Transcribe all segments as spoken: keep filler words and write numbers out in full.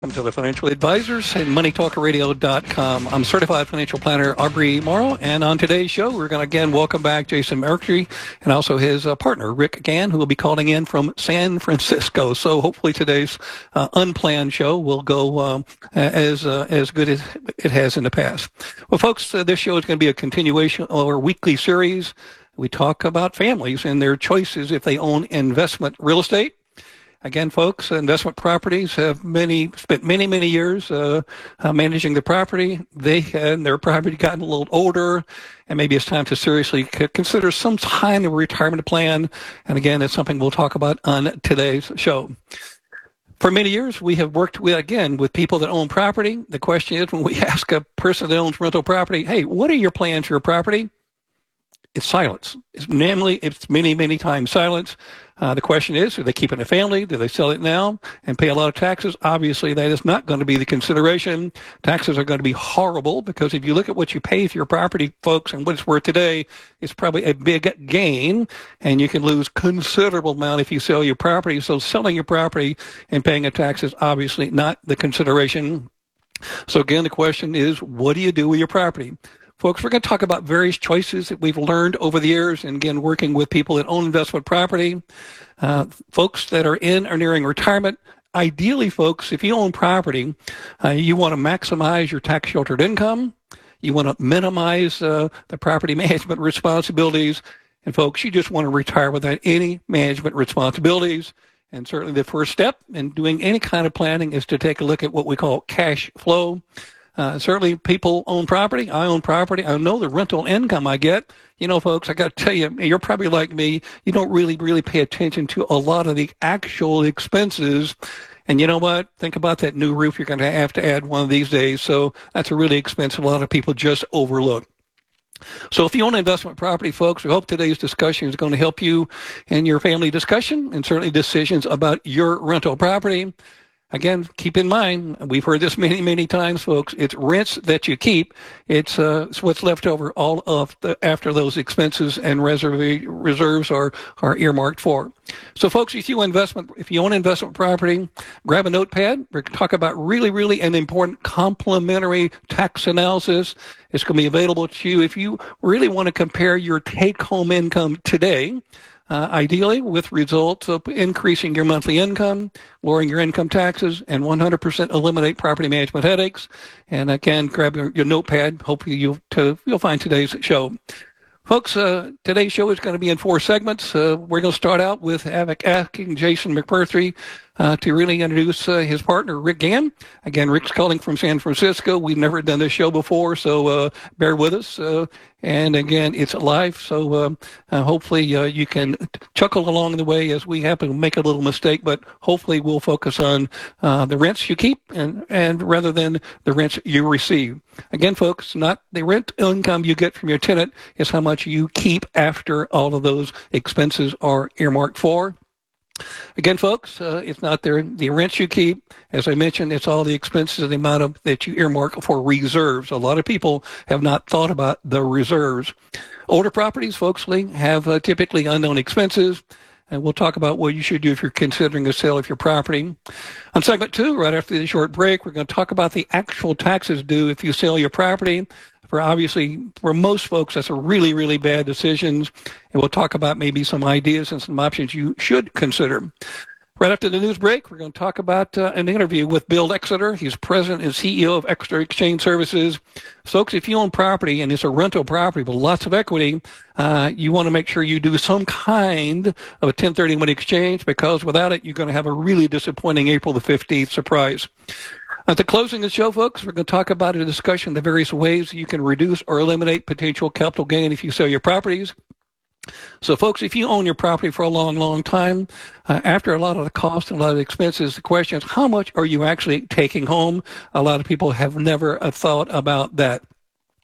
Welcome to the Financial Advisors and Money Talk Radio dot com. I'm certified financial planner Aubrey Morrow, and on today's show, we're going to again welcome back Jason Mercury and also his uh, partner, Rick Gann, who will be calling in from San Francisco. So hopefully today's uh, unplanned show will go um, as uh, as good as it has in the past. Well, folks, uh, this show is going to be a continuation of our weekly series. We talk about families and their choices if they own investment real estate. Again, folks, investment properties have many spent many, many years uh, uh, managing the property. They and their property gotten a little older, and maybe it's time to seriously consider some kind of retirement plan. And again, it's something we'll talk about on today's show. For many years, we have worked with, again, with people that own property. The question is, when we ask a person that owns rental property, hey, what are your plans for your property? It's silence. It's namely, it's many, many times silence. Uh, the question is, are they keeping a family? Do they sell it now and pay a lot of taxes? Obviously, that is not going to be the consideration. Taxes are going to be horrible because if you look at what you pay for your property, folks, and what it's worth today, it's probably a big gain, and you can lose considerable amount if you sell your property. So selling your property and paying a tax is obviously not the consideration. So again, the question is, what do you do with your property? Folks, we're going to talk about various choices that we've learned over the years, and again, working with people that own investment property, uh, folks that are in or nearing retirement. Ideally, folks, if you own property, uh, you want to maximize your tax-sheltered income. You want to minimize uh, the property management responsibilities. And folks, you just want to retire without any management responsibilities. And certainly the first step in doing any kind of planning is to take a look at what we call cash flow. Uh, certainly people own property. I own property. I know the rental income I get. You know, folks, I got to tell you, you're probably like me. You don't really, really pay attention to a lot of the actual expenses. And you know what? Think about that new roof you're going to have to add one of these days. So that's a really expensive a lot of people just overlook. So if you own investment property, folks, we hope today's discussion is going to help you in your family discussion and certainly decisions about your rental property. Again, keep in mind, we've heard this many, many times, folks, it's rents that you keep. It's, uh, it's what's left over all of the, after those expenses and reserve, reserves are, are earmarked for. So, folks, if you investment, if you own investment property, grab a notepad. We're going to talk about really, really an important complementary tax analysis. It's going to be available to you if you really want to compare your take-home income today, Uh, ideally with results of increasing your monthly income, lowering your income taxes, and one hundred percent eliminate property management headaches. And again, grab your, your notepad. Hopefully you'll, to, you'll find today's show. Folks, uh, today's show is going to be in four segments. Uh, we're going to start out with asking Jason McMurtry uh, to really introduce uh, his partner, Rick Gann. Again, Rick's calling from San Francisco. We've never done this show before, so uh, bear with us. Uh, and again, it's live, so uh, uh, hopefully uh, you can chuckle along the way as we happen to make a little mistake, but hopefully we'll focus on uh, the rents you keep and, and rather than the rents you receive. Again, folks, not the rent income you get from your tenant, is how much you keep after all of those expenses are earmarked for. Again, folks, uh, it's not the, the rents you keep. As I mentioned, it's all the expenses, the amount of that you earmark for reserves. A lot of people have not thought about the reserves. Older properties, folks, have uh, typically unknown expenses. And we'll talk about what you should do if you're considering a sale of your property. On segment two, right after the short break, we're going to talk about the actual taxes due if you sell your property. For obviously, for most folks, that's a really, really bad decision. And we'll talk about maybe some ideas and some options you should consider. Right after the news break, we're going to talk about uh, an interview with Bill Exeter. He's president and C E O of Exeter Exchange Services. Folks, if you own property and it's a rental property with lots of equity, uh, you want to make sure you do some kind of a ten thirty-one exchange, because without it, you're going to have a really disappointing April the fifteenth surprise. At the closing of the show, folks, we're going to talk about a discussion of the various ways you can reduce or eliminate potential capital gain if you sell your properties. So, folks, if you own your property for a long, long time, uh, after a lot of the cost and a lot of the expenses, the question is, how much are you actually taking home? A lot of people have never uh, thought about that.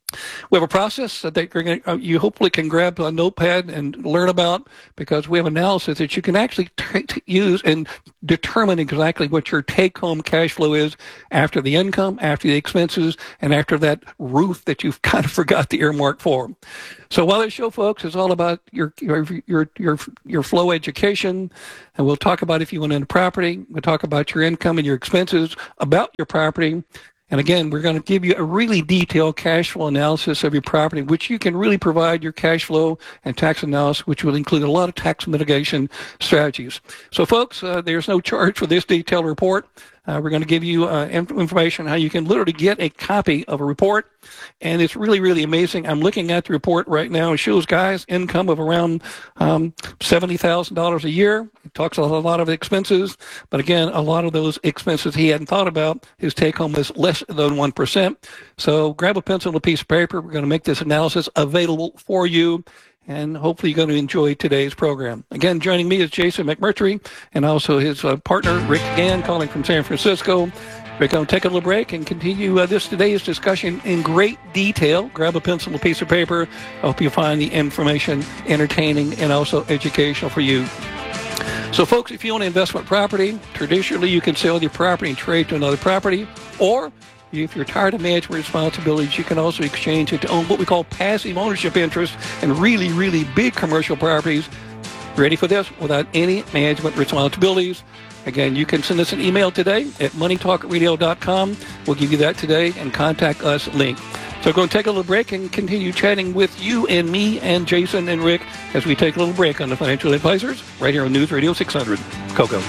We have a process that you're going to, you hopefully can grab a notepad and learn about, because we have analysis that you can actually t- t- use and determine exactly what your take-home cash flow is after the income, after the expenses, and after that roof that you've kind of forgot the earmark for. So while this show, folks, is all about your your your your, your flow education, and we'll talk about if you want into property, we'll talk about your income and your expenses, about your property. And again, we're going to give you a really detailed cash flow analysis of your property, which you can really provide your cash flow and tax analysis, which will include a lot of tax mitigation strategies. So, folks, uh, there's no charge for this detailed report. Uh, we're going to give you uh, information on how you can literally get a copy of a report. And it's really, really amazing. I'm looking at the report right now. It shows guys' income of around um, seventy thousand dollars a year. It talks about a lot of expenses. But again, a lot of those expenses he hadn't thought about. His take-home was less than one percent. So grab a pencil and a piece of paper. We're going to make this analysis available for you. And hopefully you're going to enjoy today's program. Again, joining me is Jason McMurtry, and also his uh, partner, Rick Gann, calling from San Francisco. We're going to take a little break and continue uh, this today's discussion in great detail. Grab a pencil and a piece of paper. I hope you find the information entertaining and also educational for you. So, folks, if you own investment property, traditionally you can sell your property and trade to another property, or if you're tired of management responsibilities, you can also exchange it to own what we call passive ownership interest in really, really big commercial properties. Ready for this? Without any management responsibilities. Again, you can send us an email today at money talk radio dot com. We'll give you that today, and contact us link. So we're going to take a little break and continue chatting with you and me and Jason and Rick as we take a little break on the Financial Advisors right here on News Radio six hundred. Coco.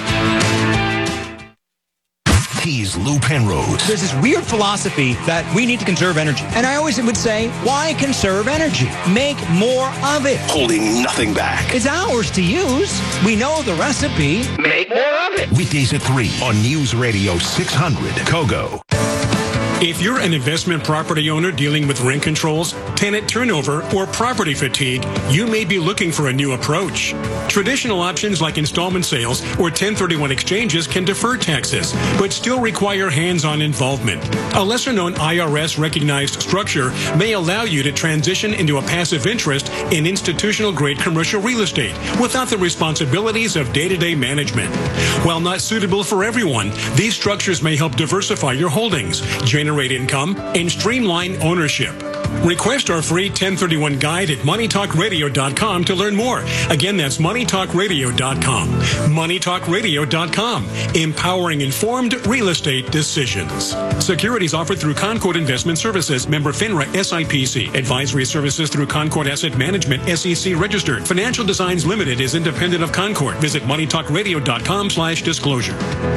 He's Lou Penrose. There's this weird philosophy that we need to conserve energy. And I always would say, why conserve energy? Make more of it. Holding nothing back. It's ours to use. We know the recipe. Make more of it. Weekdays at three on News Radio six hundred. Kogo. If you're an investment property owner dealing with rent controls, tenant turnover, or property fatigue, you may be looking for a new approach. Traditional options like installment sales or ten thirty-one exchanges can defer taxes, but still require hands-on involvement. A lesser-known I R S-recognized structure may allow you to transition into a passive interest in institutional-grade commercial real estate without the responsibilities of day-to-day management. While not suitable for everyone, these structures may help diversify your holdings, generate income, and streamline ownership. Request our free ten thirty-one guide at money talk radio dot com to learn more. Again, that's money talk radio dot com. money talk radio dot com. Empowering informed real estate decisions. Securities offered through Concord Investment Services, member FINRA S I P C. Advisory services through Concord Asset Management, S E C registered. Financial Designs Limited is independent of Concord. Visit money talk radio dot com slash disclosure.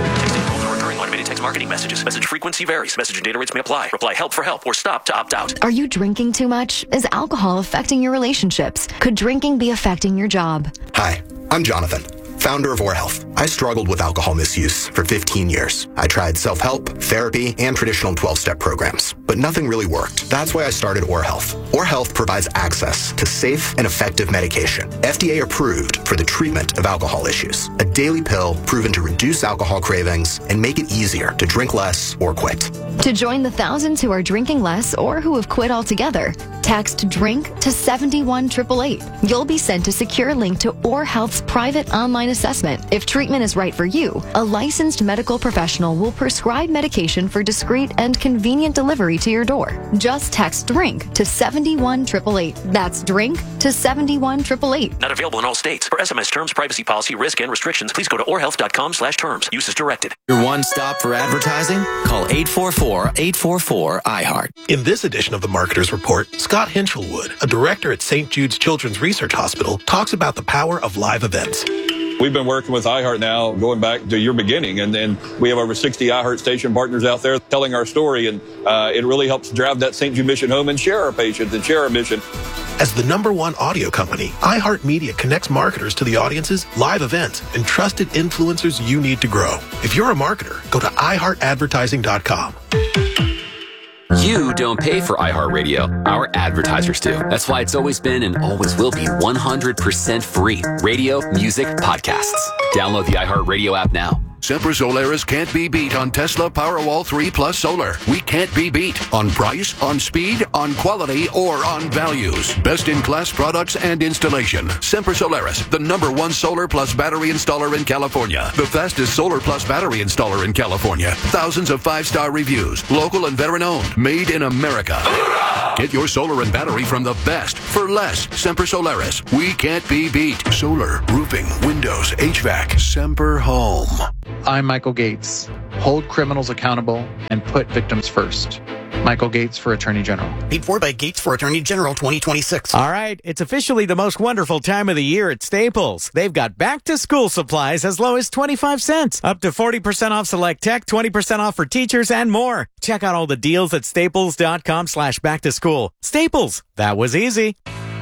Automated text marketing messages. Message frequency varies. Message and data rates may apply. Reply help for help or stop to opt out. Are you drinking too much? Is alcohol affecting your relationships? Could drinking be affecting your job? Hi, I'm Jonathan, founder of OrHealth. I struggled with alcohol misuse for fifteen years. I tried self-help, therapy, and traditional twelve-step programs, but nothing really worked. That's why I started OrHealth. OrHealth provides access to safe and effective medication, F D A approved for the treatment of alcohol issues. A daily pill proven to reduce alcohol cravings and make it easier to drink less or quit. To join the thousands who are drinking less or who have quit altogether, text DRINK to seven one eight eight eight. You'll be sent a secure link to OrHealth's private online assessment. If treatment is right for you, a licensed medical professional will prescribe medication for discreet and convenient delivery to your door. Just text DRINK to seven one eight eight eight. That's DRINK to seven one eight eight eight. Not available in all states. For S M S terms, privacy policy, risk, and restrictions, please go to orhealth dot com slash terms. Use is directed. Your one stop for advertising? Call eight four four, eight four four, I heart. In this edition of the Marketer's Report, Scott Hinchelwood, a director at Saint Jude's Children's Research Hospital, talks about the power of live events. We've been working with iHeart now going back to your beginning, and then we have over sixty iHeart station partners out there telling our story, and uh, it really helps drive that Saint Jude mission home and share our patients and share our mission. As the number one audio company, iHeartMedia connects marketers to the audiences, live events, and trusted influencers you need to grow. If you're a marketer, go to i heart advertising dot com. You don't pay for iHeartRadio. Our advertisers do. That's why it's always been and always will be one hundred percent free. Radio, music, podcasts. Download the iHeartRadio app now. Semper Solaris can't be beat on Tesla Powerwall three Plus Solar. We can't be beat on price, on speed, on quality, or on values. Best-in-class products and installation. Semper Solaris, the number one solar plus battery installer in California. The fastest solar plus battery installer in California. Thousands of five-star reviews. Local and veteran-owned. Made in America. Get your solar and battery from the best for less. Semper Solaris. We can't be beat. Solar, roofing, windows, H V A C. Semper Home. I'm Michael Gates. Hold criminals accountable and put victims first. Michael Gates for Attorney General. Paid for by Gates for Attorney General twenty twenty-six. All right, it's officially the most wonderful time of the year at Staples. They've got back-to-school supplies as low as twenty-five cents, up to forty percent off select tech, twenty percent off for teachers, and more. Check out all the deals at staples.com slash back-to-school. Staples, that was easy.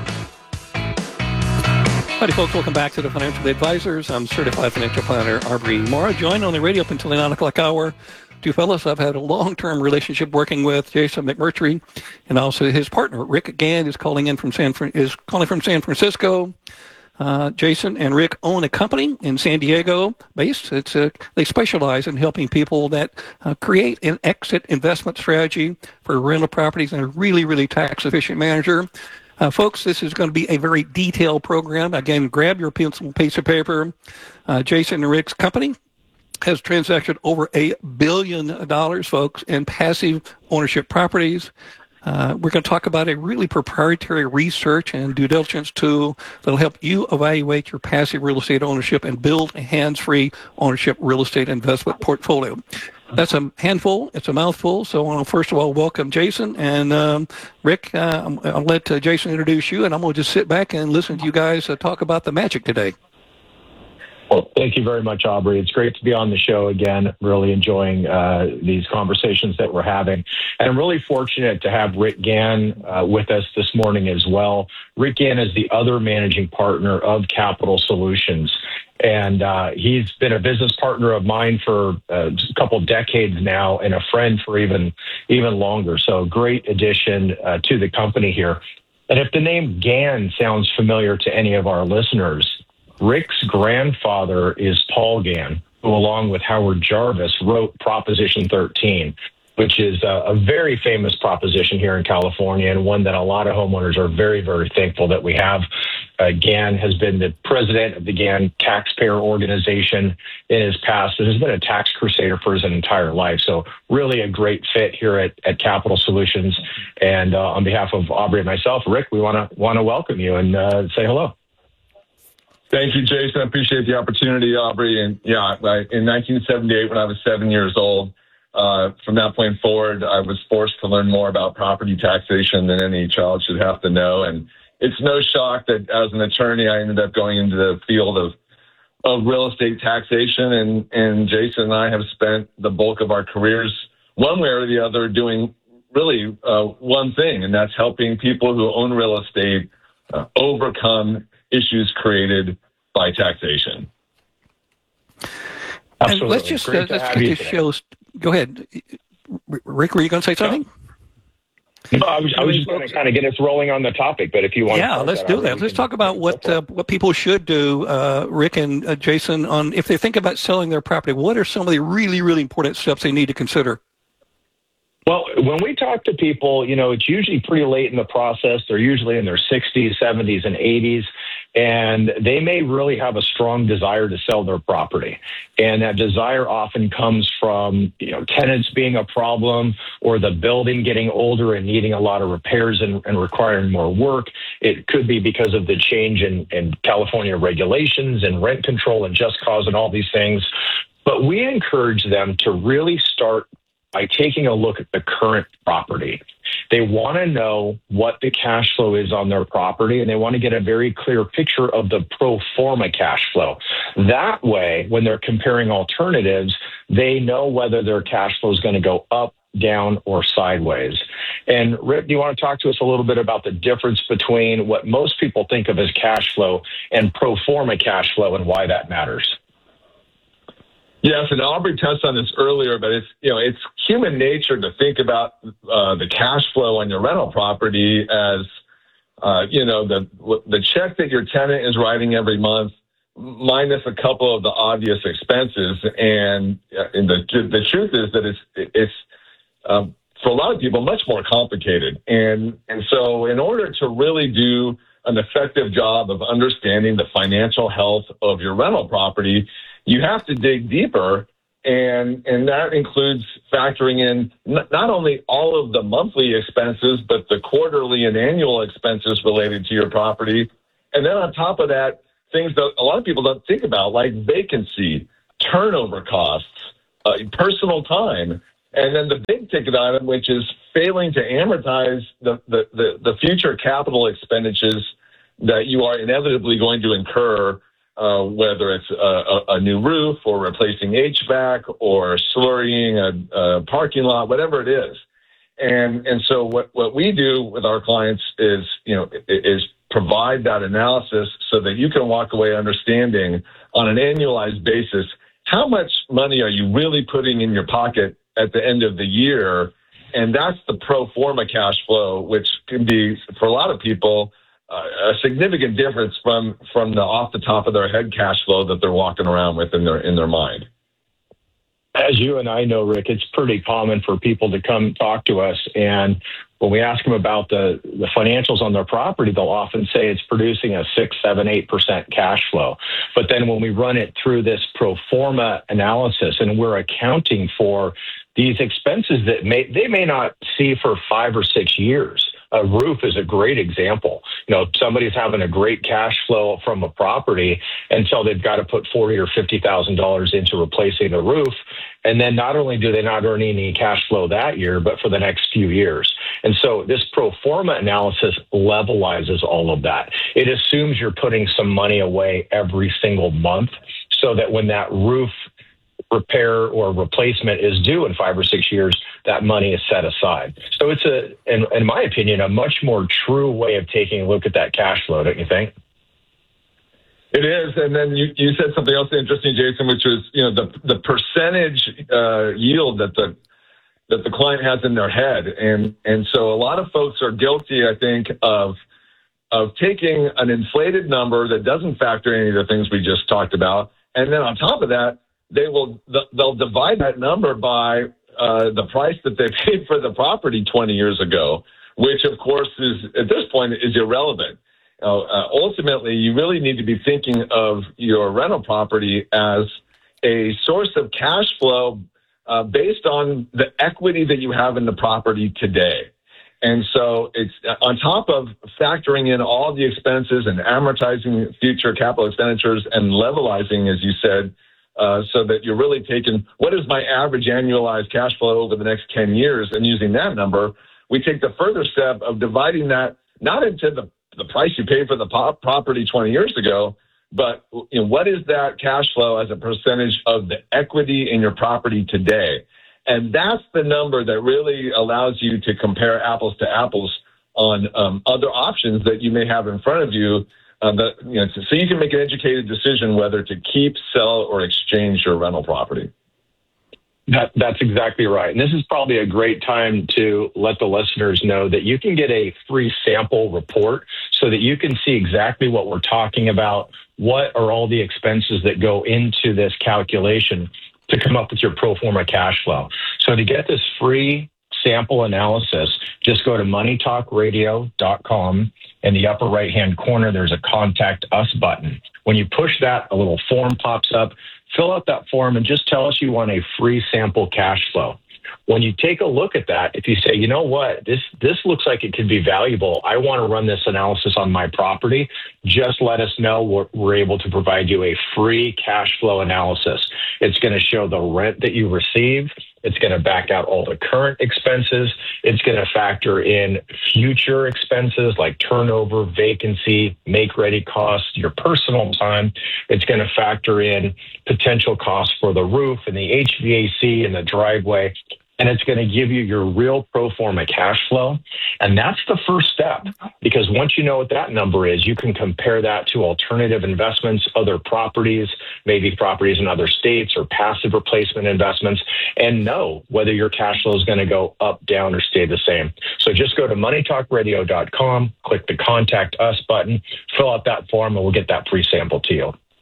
Howdy, folks. Welcome back to the Financial Advisors. I'm certified financial planner Aubrey Mora, joined on the radio up until the nine o'clock hour. Two fellows I've had a long-term relationship working with, Jason McMurtry, and also his partner, Rick Gann, is calling in from San is calling from San Francisco. Uh, Jason and Rick own a company in San Diego based. It's a, they specialize in helping people that uh, create an exit investment strategy for rental properties in a really, really tax-efficient manner. Uh, folks, this is going to be a very detailed program. Again, grab your pencil and piece of paper. Uh, Jason and Rick's company has transacted over a billion dollars, folks, in passive ownership properties. Uh, we're going to talk about a really proprietary research and due diligence tool that will help you evaluate your passive real estate ownership and build a hands-free ownership real estate investment portfolio. That's a handful. It's a mouthful. So I want to first of all welcome Jason and um, Rick. Uh, I'll let uh, Jason introduce you, and I'm going to just sit back and listen to you guys uh, talk about the magic today. Well, thank you very much, Aubrey. It's great to be on the show again. Really enjoying uh, these conversations that we're having. And I'm really fortunate to have Rick Gann uh, with us this morning as well. Rick Gann is the other managing partner of Capital Solutions. And uh, he's been a business partner of mine for uh, a couple decades now and a friend for even, even longer. So great addition uh, to the company here. And if the name Gann sounds familiar to any of our listeners, Rick's grandfather is Paul Gann, who, along with Howard Jarvis, wrote Proposition thirteen, which is a, a very famous proposition here in California and one that a lot of homeowners are very, very thankful that we have. Uh, Gann has been the president of the Gann Taxpayer Organization in his past and has been a tax crusader for his entire life. So really a great fit here at, at Capital Solutions. And uh, on behalf of Aubrey and myself, Rick, we want to want to welcome you and uh, say hello. Thank you, Jason. I appreciate the opportunity, Aubrey. And yeah, I, in nineteen seventy-eight, when I was seven years old, uh, from that point forward, I was forced to learn more about property taxation than any child should have to know. And it's no shock that as an attorney, I ended up going into the field of of real estate taxation. And, and Jason and I have spent the bulk of our careers, one way or the other, doing really uh, one thing, and that's helping people who own real estate uh, overcome issues created by taxation. Absolutely. And let's just uh, let's get this show. Go ahead, Rick. Were you going to say something? No, I was, I was just going to kind of get us rolling on the topic, but if you want, yeah, to let's that do that. Let's talk about what uh, what people should do, uh, Rick and uh, Jason, on if they think about selling their property. What are some of the really, really important steps they need to consider? Well, when we talk to people, you know, it's usually pretty late in the process. They're usually in their sixties, seventies, and eighties, and they may really have a strong desire to sell their property. And that desire often comes from, you know, tenants being a problem or the building getting older and needing a lot of repairs and, and requiring more work. It could be because of the change in, in California regulations and rent control and just cause and all these things. But we encourage them to really start by taking a look at the current property. They want to know what the cash flow is on their property, and they want to get a very clear picture of the pro forma cash flow. That way, when they're comparing alternatives, they know whether their cash flow is going to go up, down, or sideways. And Rick, do you want to talk to us a little bit about the difference between what most people think of as cash flow and pro forma cash flow and why that matters? Yes, and Aubrey touched on this earlier, but it's, you know, it's human nature to think about uh, the cash flow on your rental property as, uh, you know, the the check that your tenant is writing every month minus a couple of the obvious expenses. And, and the the truth is that it's it's um, for a lot of people much more complicated. And and so in order to really do an effective job of understanding the financial health of your rental property, you have to dig deeper. And and that includes factoring in not only all of the monthly expenses, but the quarterly and annual expenses related to your property. And then on top of that, things that a lot of people don't think about, like vacancy, turnover costs, uh, personal time, and then the big ticket item, which is failing to amortize the, the, the, the future capital expenditures that you are inevitably going to incur, uh, whether it's a, a, a new roof or replacing H V A C or slurrying a, a parking lot, whatever it is. And and so what, what we do with our clients is, you know, is provide that analysis so that you can walk away understanding on an annualized basis how much money are you really putting in your pocket at the end of the year. And that's the pro forma cash flow, which can be, for a lot of people, uh, a significant difference from from the off the top of their head cash flow that they're walking around with in their in their mind. As you and I know, Rick, it's pretty common for people to come talk to us, and when we ask them about the, the financials on their property, they'll often say it's producing a six, seven, eight percent cash flow. But then when we run it through this pro forma analysis, and we're accounting for these expenses that may they may not see for five or six years. A roof is a great example. You know, somebody's having a great cash flow from a property until they've got to put forty or fifty thousand dollars into replacing the roof, and then not only do they not earn any cash flow that year, but for the next few years. And so this pro forma analysis levelizes all of that. It assumes you're putting some money away every single month, so that when that roof repair or replacement is due in five or six years, that money is set aside. So it's a, in, in my opinion, a much more true way of taking a look at that cash flow, don't you think? It is. And then you, you said something else interesting, Jason, which was, you know, the, the percentage uh, yield that the, that the client has in their head. And, and so a lot of folks are guilty, I think, of, of taking an inflated number that doesn't factor any of the things we just talked about. And then on top of that, they will, they'll divide that number by uh, the price that they paid for the property twenty years ago, which of course is, at this point, is irrelevant. Uh, uh, ultimately, you really need to be thinking of your rental property as a source of cash flow uh, based on the equity that you have in the property today. And so it's on top of factoring in all the expenses and amortizing future capital expenditures and levelizing, as you said, Uh, so that you're really taking what is my average annualized cash flow over the next ten years, and using that number, we take the further step of dividing that not into the, the price you paid for the pop property twenty years ago, but you know, what is that cash flow as a percentage of the equity in your property today? And that's the number that really allows you to compare apples to apples on um, other options that you may have in front of you. Uh, the, you know, so you can make an educated decision whether to keep, sell, or exchange your rental property. That, that's exactly right. And this is probably a great time to let the listeners know that you can get a free sample report so that you can see exactly what we're talking about, what are all the expenses that go into this calculation to come up with your pro forma cash flow. So to get this free sample analysis, just go to money talk radio dot com. In the upper right-hand corner, there's a Contact Us button. When you push that, a little form pops up. Fill out that form and just tell us you want a free sample cash flow. When you take a look at that, if you say, you know what, this this looks like it could be valuable, I want to run this analysis on my property, just let us know. We're, we're able to provide you a free cash flow analysis. It's going to show the rent that you receive. It's going to back out all the current expenses. It's going to factor in future expenses like turnover, vacancy, make-ready costs, your personal time. It's going to factor in potential costs for the roof and the H V A C and the driveway. And it's going to give you your real pro forma cash flow. And that's the first step, because once you know what that number is, you can compare that to alternative investments, other properties, maybe properties in other states or passive replacement investments, and know whether your cash flow is going to go up, down, or stay the same. So just go to money talk radio dot com, click the Contact Us button, fill out that form, and we'll get that free sample to you.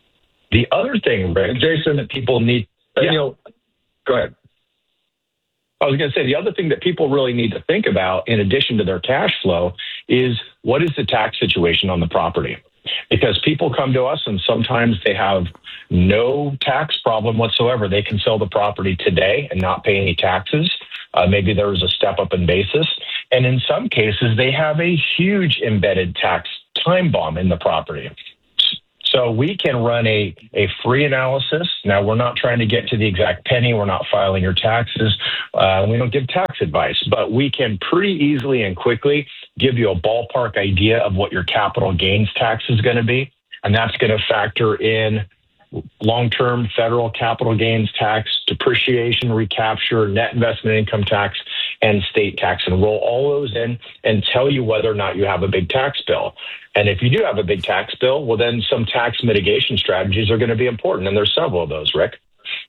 The other thing, Rick, Jason, that people need, yeah. you know, go ahead. I was going to say the other thing that people really need to think about, in addition to their cash flow, is what is the tax situation on the property? Because people come to us and sometimes they have no tax problem whatsoever. They can sell the property today and not pay any taxes. Uh, maybe there was a step up in basis. And in some cases, they have a huge embedded tax time bomb in the property. So we can run a, a free analysis. Now, we're not trying to get to the exact penny. We're not filing your taxes. Uh, we don't give tax advice, but we can pretty easily and quickly give you a ballpark idea of what your capital gains tax is going to be. And that's going to factor in long-term federal capital gains tax, depreciation, recapture, net investment income tax, and state tax, and roll all those in and tell you whether or not you have a big tax bill. And if you do have a big tax bill, well, then some tax mitigation strategies are going to be important. And there's several of those, Rick.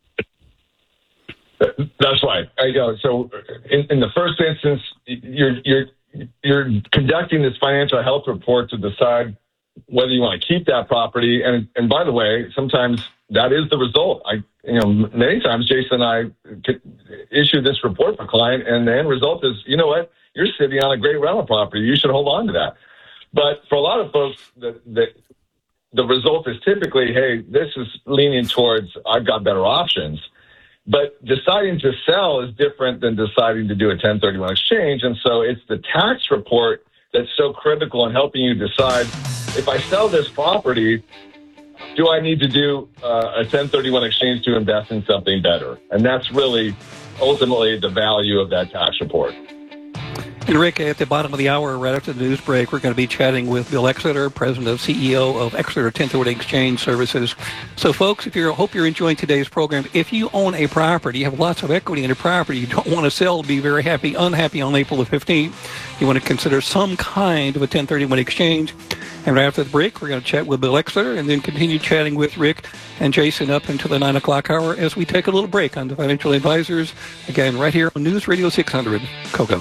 That's right. I go. So in, in the first instance, you're, you're, you're conducting this financial health report to decide whether you want to keep that property. And, and by the way, sometimes that is the result. I, you know, many times Jason and I issue this report for a client, and the end result is, you know what, you're sitting on a great rental property. You should hold on to that. But for a lot of folks, the, the, the result is typically, hey, this is leaning towards, I've got better options. But deciding to sell is different than deciding to do a ten thirty-one exchange. And so it's the tax report that's so critical in helping you decide, if I sell this property, do I need to do uh, a ten thirty-one exchange to invest in something better? And that's really ultimately the value of that tax report. And Rick, at the bottom of the hour, right after the news break, we're going to be chatting with Bill Exeter, President and C E O of Exeter ten thirty Exchange Services. So, folks, if you hope you're enjoying today's program, if you own a property, you have lots of equity in a property, you don't want to sell, be very happy, unhappy on April the fifteenth, you want to consider some kind of a ten thirty-one exchange. And right after the break, we're going to chat with Bill Exeter and then continue chatting with Rick and Jason up until the nine o'clock hour as we take a little break on the Financial Advisors. Again, right here on News Radio six hundred, Kogo.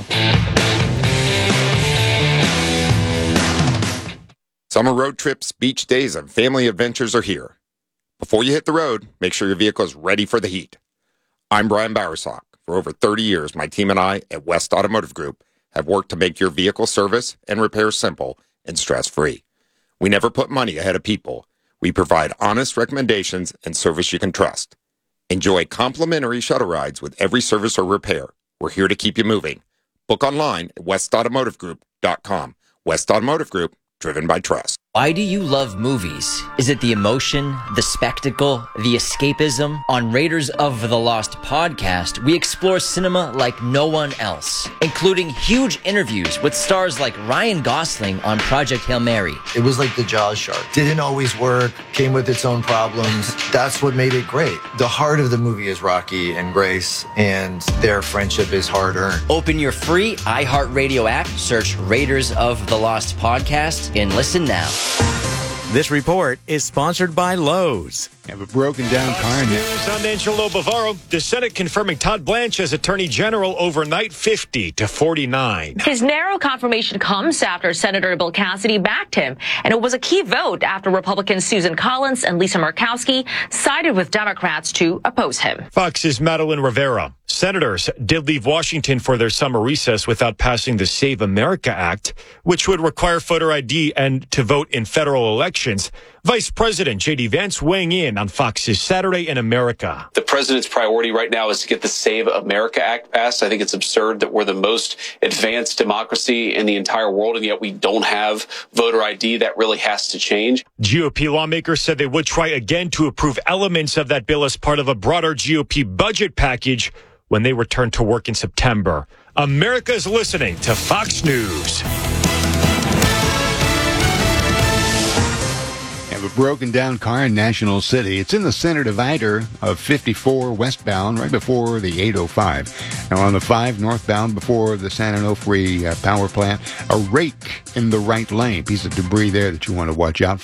Summer road trips, beach days, and family adventures are here. Before you hit the road, make sure your vehicle is ready for the heat. I'm Brian Bowersock. For over thirty years, my team and I at West Automotive Group have worked to make your vehicle service and repair simple and stress-free. We never put money ahead of people. We provide honest recommendations and service you can trust. Enjoy complimentary shuttle rides with every service or repair. We're here to keep you moving. Book online at west automotive group dot com. West Automotive Group, driven by trust. Why do you love movies? Is it the emotion, the spectacle, the escapism? On Raiders of the Lost podcast, we explore cinema like no one else, including huge interviews with stars like Ryan Gosling on Project Hail Mary. It was like the Jaws shark. Didn't always work, came with its own problems. That's what made it great. The heart of the movie is Rocky and Grace, and their friendship is hard-earned. Open your free iHeartRadio app, search Raiders of the Lost podcast, and listen now. This report is sponsored by Lowe's. Have a broken down car. News. I'm Angelo Bavaro. The Senate confirming Todd Blanche as Attorney General overnight, fifty to forty-nine. His narrow confirmation comes after Senator Bill Cassidy backed him, and it was a key vote after Republicans Susan Collins and Lisa Murkowski sided with Democrats to oppose him. Fox's Madeline Rivera. Senators did leave Washington for their summer recess without passing the Save America Act, which would require voter I D and to vote in federal elections. Vice President J D Vance weighing in on Fox's Saturday in America. The president's priority right now is to get the Save America Act passed. I think it's absurd that we're the most advanced democracy in the entire world, and yet we don't have voter I D. That really has to change. G O P lawmakers said they would try again to approve elements of that bill as part of a broader G O P budget package when they return to work in September. America's listening to Fox News. Have a broken down car in National City. It's in the center divider of fifty-four westbound, right before the eight oh five. Now on the five northbound before the San Onofre uh, power plant, a rake in the right lane. Piece of debris there that you want to watch out for.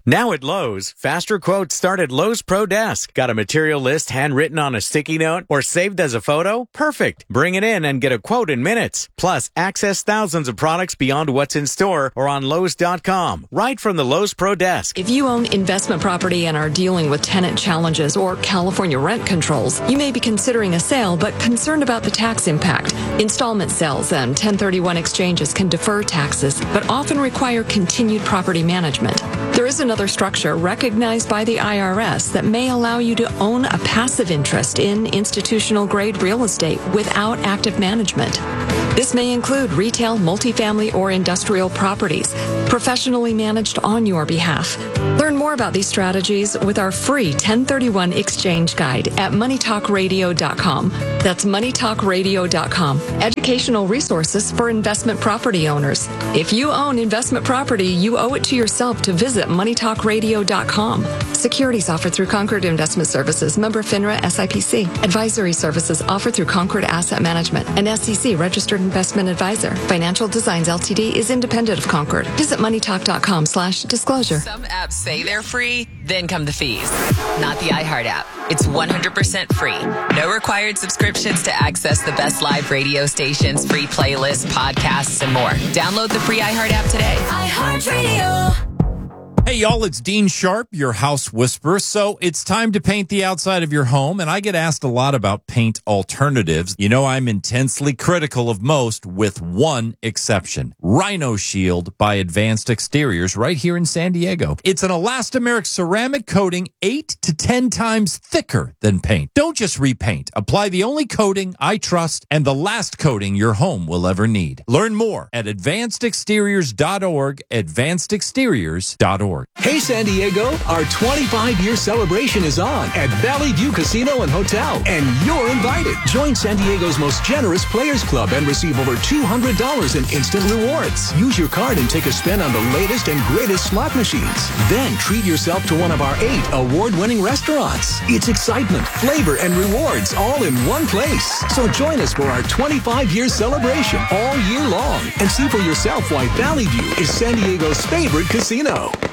Now at Lowe's, faster quotes start at Lowe's Pro Desk. Got a material list handwritten on a sticky note or saved as a photo? Perfect. Bring it in and get a quote in minutes. Plus, access thousands of products beyond what's in store or on Lowe's dot com, right from the Lowe's Pro Desk. If you own investment property and are dealing with tenant challenges or California rent controls, you may be considering a sale but concerned about the tax impact. Installment sales and ten thirty-one exchanges can defer taxes but often require continued property management. There is another structure recognized by the I R S that may allow you to own a passive interest in institutional-grade real estate without active management. This may include retail, multifamily, or industrial properties, professionally managed on your behalf. Learn more about these strategies with our free ten thirty-one exchange guide at money talk radio dot com. That's money talk radio dot com. Educational resources for investment property owners. If you own investment property, you owe it to yourself to visit money talk radio dot com. Securities offered through Concord Investment Services, member FINRA S I P C. Advisory services offered through Concord Asset Management, an S E C registered investment advisor. Financial Designs Ltd is independent of Concord. Visit money talk dot com slash disclosure. Some apps say they're free, then come the fees. Not the iHeart app. It's one hundred percent free. No required subscriptions to access the best live radio stations, free playlists, podcasts, and more. Download the free iHeart app today. iHeartRadio. Hey, y'all, it's Dean Sharp, your house whisperer. So it's time to paint the outside of your home, and I get asked a lot about paint alternatives. You know, I'm intensely critical of most, with one exception. Rhino Shield by Advanced Exteriors right here in San Diego. It's an elastomeric ceramic coating eight to ten times thicker than paint. Don't just repaint. Apply the only coating I trust and the last coating your home will ever need. Learn more at advanced exteriors dot org, advanced exteriors dot org. Hey San Diego, our twenty-five year celebration is on at Valley View Casino and Hotel, and you're invited. Join San Diego's most generous Players Club and receive over two hundred dollars in instant rewards. Use your card and take a spin on the latest and greatest slot machines. Then treat yourself to one of our eight award-winning restaurants. It's excitement, flavor, and rewards all in one place. So join us for our twenty-five year celebration all year long and see for yourself why Valley View is San Diego's favorite casino.